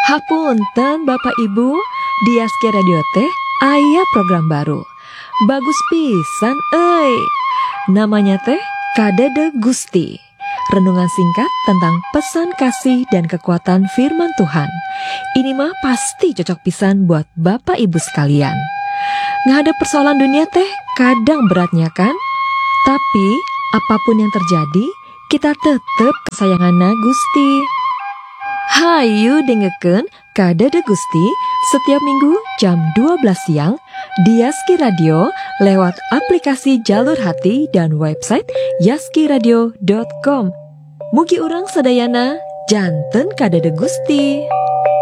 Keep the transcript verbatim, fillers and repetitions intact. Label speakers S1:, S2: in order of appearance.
S1: Hapunten Bapak Ibu, di Yaski Radio teh aya program baru. Bagus pisan euy. Namanya teh Kadede Gusti. Renungan singkat tentang pesan kasih dan kekuatan firman Tuhan. Ini mah pasti cocok pisan buat Bapak Ibu sekalian. Ngadep persoalan dunia teh kadang beratnya kan? Tapi apapun yang terjadi, kita tetep kesayangan Gusti. Hayu dengekeun Kadede Gusti setiap minggu jam dua belas siang di Yaski Radio lewat aplikasi Jalur Hati dan website yaski radio dot com. Mugi urang sadayana janten Kadede Gusti.